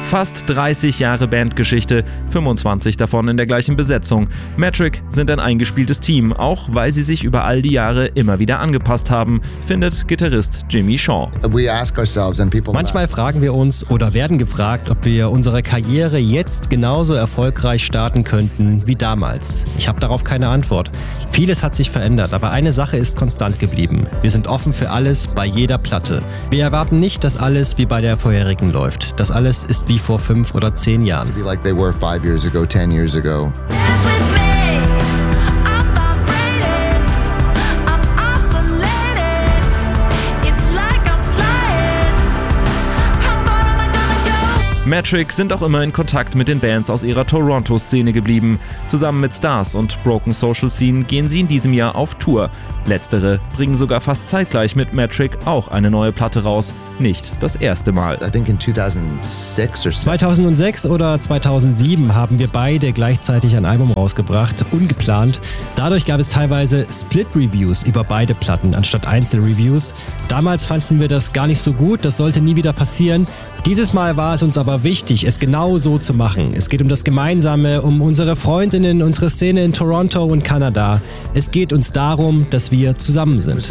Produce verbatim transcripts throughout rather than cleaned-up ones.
Fast dreißig Jahre Bandgeschichte, fünfundzwanzig davon in der gleichen Besetzung. Metric sind ein eingespieltes Team, auch weil sie sich über all die Jahre immer wieder angepasst haben, findet Gitarrist Jimmy Shaw. Manchmal fragen wir uns oder werden gefragt, ob wir unsere Karriere jetzt genauso erfolgreich starten könnten wie damals. Ich habe darauf keine Antwort. Vieles hat sich verändert, aber eine Sache ist konstant geblieben. Wir sind offen für alles bei jeder Platte. Wir erwarten nicht, dass alles wie bei der vorherigen läuft. Das alles ist wie vor fünf oder zehn Jahren. Metric sind auch immer in Kontakt mit den Bands aus ihrer Toronto-Szene geblieben. Zusammen mit Stars und Broken Social Scene gehen sie in diesem Jahr auf Tour. Letztere bringen sogar fast zeitgleich mit Metric auch eine neue Platte raus. Nicht das erste Mal. zweitausendsechs oder zweitausendsieben haben wir beide gleichzeitig ein Album rausgebracht, ungeplant. Dadurch gab es teilweise Split-Reviews über beide Platten anstatt Einzelreviews. Damals fanden wir das gar nicht so gut, das sollte nie wieder passieren. Dieses Mal war es uns aber wichtig, es genau so zu machen. Es geht um das Gemeinsame, um unsere Freundinnen, unsere Szene in Toronto und Kanada. Es geht uns darum, dass wir zusammen sind.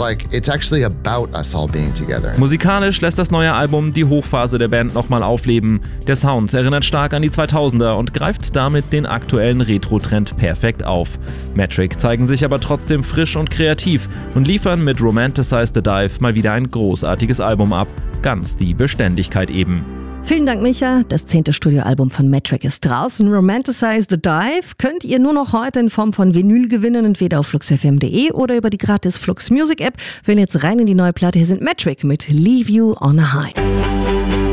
Musikalisch lässt das neue Album die Hochphase der Band nochmal aufleben. Der Sound erinnert stark an die zweitausender und greift damit den aktuellen Retro-Trend perfekt auf. Metric zeigen sich aber trotzdem frisch und kreativ und liefern mit Romanticize the Dive mal wieder ein großartiges Album ab. Ganz die Beständigkeit eben. Vielen Dank, Micha. Das zehnte Studioalbum von Metric ist draußen. Romanticize the Dive könnt ihr nur noch heute in Form von Vinyl gewinnen, entweder auf flux f m punkt de oder über die gratis Flux Music App. Wenn jetzt rein in die neue Platte, hier sind Metric mit Leave You on a High.